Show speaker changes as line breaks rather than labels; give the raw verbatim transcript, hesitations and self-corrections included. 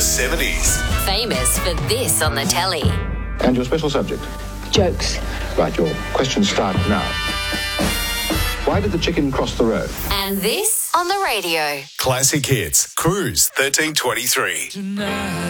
seventies.
Famous for this on the telly.
And your special subject?
Jokes.
Right, your questions start now. Why did the chicken cross the road?
And this on the radio.
Classic Hits. Cruise thirteen twenty-three.
Tonight.